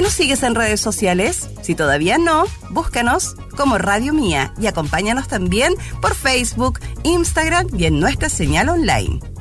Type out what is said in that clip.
¿Nos sigues en redes sociales? Si todavía no, búscanos como Radio Mía y acompáñanos también por Facebook, Instagram y en nuestra señal online.